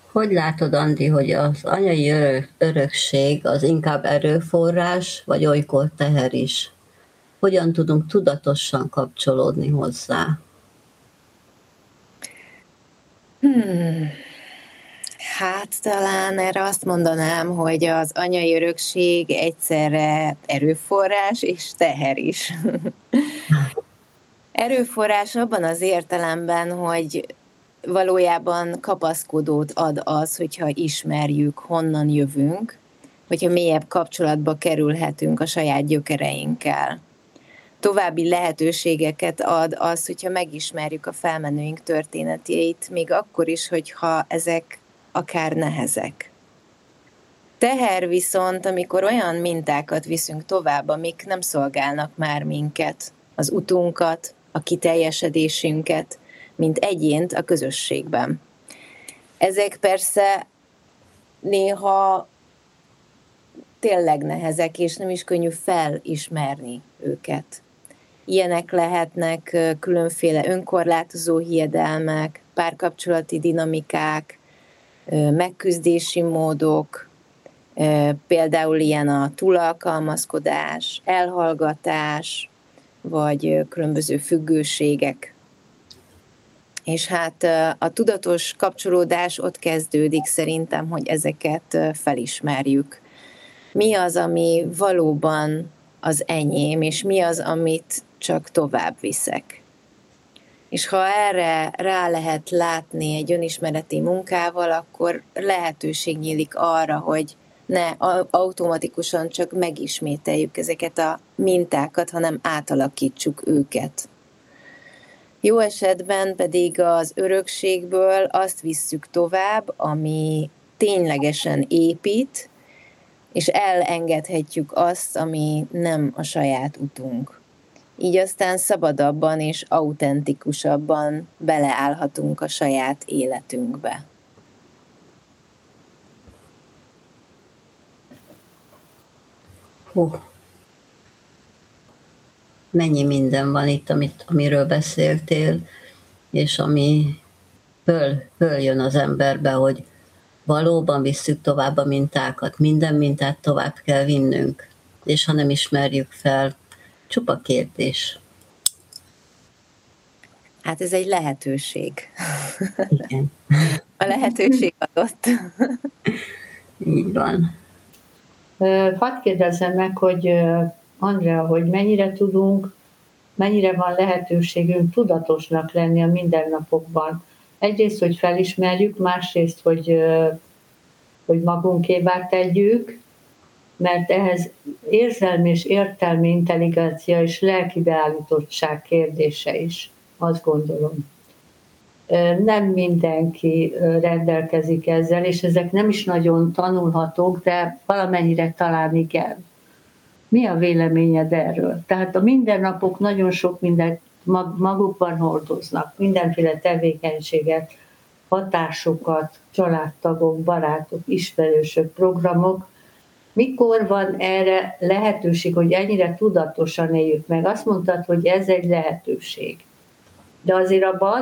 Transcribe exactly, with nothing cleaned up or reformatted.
Hogy látod, Andi, hogy az anyai örök, örökség az inkább erőforrás, vagy olykor teher is? Hogyan tudunk tudatosan kapcsolódni hozzá? Hmm. Hát talán erre azt mondanám, hogy az anyai örökség egyszerre erőforrás és teher is. Erőforrás abban az értelemben, hogy valójában kapaszkodót ad az, hogyha ismerjük, honnan jövünk, hogyha mélyebb kapcsolatba kerülhetünk a saját gyökereinkkel. További lehetőségeket ad az, hogyha megismerjük a felmenőink történeteit, még akkor is, hogyha ezek akár nehezek. Teher viszont, amikor olyan mintákat viszünk tovább, amik nem szolgálnak már minket, az utunkat, a kiteljesedésünket, mint egyént a közösségben. Ezek persze néha tényleg nehezek, és nem is könnyű felismerni őket. Ilyenek lehetnek különféle önkorlátozó hiedelmek, párkapcsolati dinamikák, megküzdési módok, például ilyen a túlalkalmazkodás, elhallgatás, vagy különböző függőségek. És hát a tudatos kapcsolódás ott kezdődik szerintem, hogy ezeket felismerjük. Mi az, ami valóban az enyém, és mi az, amit csak tovább viszek. És ha erre rá lehet látni egy önismereti munkával, akkor lehetőség nyílik arra, hogy ne automatikusan csak megismételjük ezeket a mintákat, hanem átalakítsuk őket. Jó esetben pedig az örökségből azt visszük tovább, ami ténylegesen épít, és elengedhetjük azt, ami nem a saját utunk. Így aztán szabadabban és autentikusabban beleállhatunk a saját életünkbe. Hú, mennyi minden van itt, amit, amiről beszéltél, és ami föl, följön az emberbe, hogy valóban visszük tovább a mintákat, minden mintát tovább kell vinnünk, és ha nem ismerjük fel, csupa kérdés. Hát ez egy lehetőség. Igen. A lehetőség adott. Így van. Hadd kérdezzem meg, hogy Andrea, hogy mennyire tudunk, mennyire van lehetőségünk tudatosnak lenni a mindennapokban. Egyrészt, hogy felismerjük, másrészt, hogy, hogy magunkévá tegyük, mert ehhez érzelmi és értelmi intelligencia és lelki beállítottság kérdése is, azt gondolom. Nem mindenki rendelkezik ezzel, és ezek nem is nagyon tanulhatók, de valamennyire talán igen. Mi a véleményed erről? Tehát a mindennapok nagyon sok mindent magukban hordoznak, mindenféle tevékenységet, hatásokat, családtagok, barátok, ismerősök, programok. Mikor van erre lehetőség, hogy ennyire tudatosan éljük meg? Azt mondtad, hogy ez egy lehetőség. De azért abban